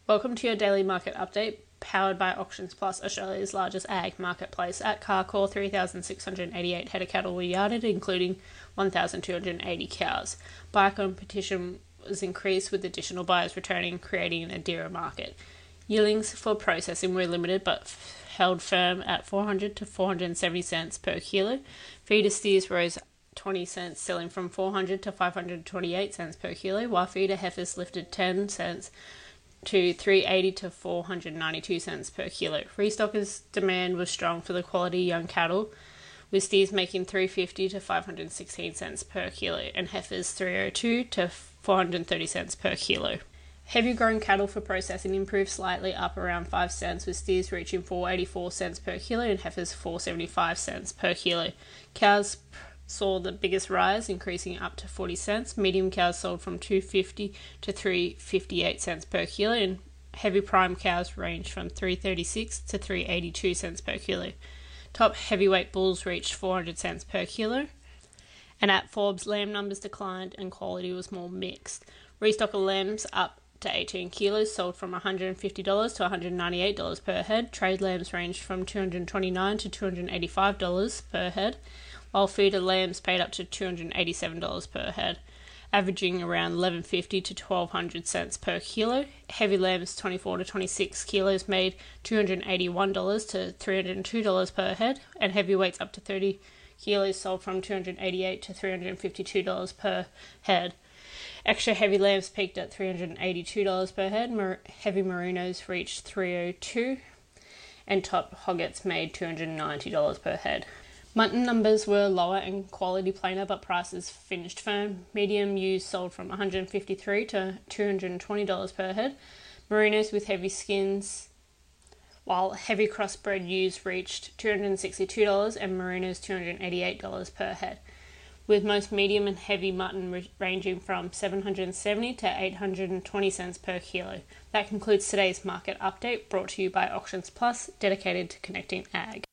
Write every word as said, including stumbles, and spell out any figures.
Welcome to your daily market update, powered by Auctions Plus, Australia's largest ag marketplace. At Carcoar, three thousand six hundred eighty-eight head of cattle were yarded, including one thousand two hundred eighty cows. Buyer competition was increased with additional buyers returning, creating a dearer market. Yearlings for processing were limited but f- held firm at four hundred to four hundred seventy cents per kilo. Feeder steers rose twenty cents, selling from four hundred to five hundred twenty-eight cents per kilo, while feeder heifers lifted ten cents to three hundred eighty to four hundred ninety-two cents per kilo. Restockers' demand was strong for the quality young cattle, with steers making three hundred fifty to five hundred sixteen cents per kilo and heifers three hundred two to four hundred thirty cents per kilo. Heavy grown cattle for processing improved slightly, up around five cents, with steers reaching four hundred eighty-four cents per kilo and heifers four hundred seventy-five cents per kilo. Cows saw the biggest rise, increasing up to forty cents. Medium cows sold from two hundred fifty to three hundred fifty-eight cents per kilo, and heavy prime cows ranged from three hundred thirty-six to three hundred eighty-two cents per kilo. Top heavyweight bulls reached four hundred cents per kilo, and at Forbes, lamb numbers declined and quality was more mixed. Restocker lambs up to eighteen kilos sold from one hundred fifty dollars to one hundred ninety-eight dollars per head. Trade lambs ranged from two hundred twenty-nine dollars to two hundred eighty-five dollars per head, while feeder lambs paid up to two hundred eighty-seven dollars per head, averaging around eleven fifty to twelve hundred cents per kilo. Heavy lambs twenty-four to twenty-six kilos made two hundred eighty-one dollars to three hundred two dollars per head, and heavyweights up to thirty kilos sold from two hundred eighty-eight dollars to three hundred fifty-two dollars per head. Extra heavy lambs peaked at three hundred eighty-two dollars per head. Mer- heavy merinos reached three hundred two dollars, and top hoggets made two hundred ninety dollars per head. Mutton numbers were lower and quality plainer, but prices finished firm. Medium ewes sold from one hundred fifty-three dollars to two hundred twenty dollars per head. Merinos with heavy skins, while heavy crossbred ewes reached two hundred sixty-two dollars and merinos two hundred eighty-eight dollars per head, with most medium and heavy mutton re- ranging from seven hundred seventy to eight hundred twenty cents per kilo. That concludes today's market update, brought to you by Auctions Plus, dedicated to connecting ag.